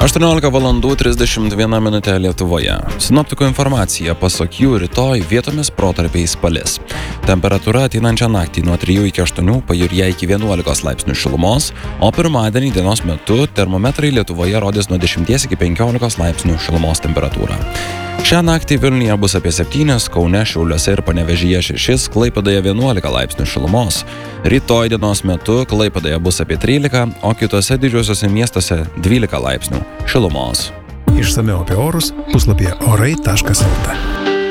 18:31 Lietuvoje. Sinoptikų informacija, pasak jų rytoj vietomis protarpiais palis. Temperatūra ateinančią naktį nuo 3 iki 8, pajūryje iki 11 laipsnių šilumos, o pirmadienį dienos metu termometrai Lietuvoje rodys nuo 10 iki 15 laipsnių šilumos temperatūrą. Šią naktį Vilniuje bus apie 7, Kaune, Šiauliuose ir Panevėžyje 6, Klaipėdoje 11 laipsnių šilumos. Rytoj dienos metu Klaipėdoje bus apie 13, o kitose didžiuosiuose miestuose 12 laipsnių šilumos. Išsamiau apie orus puslapyje orai.lt.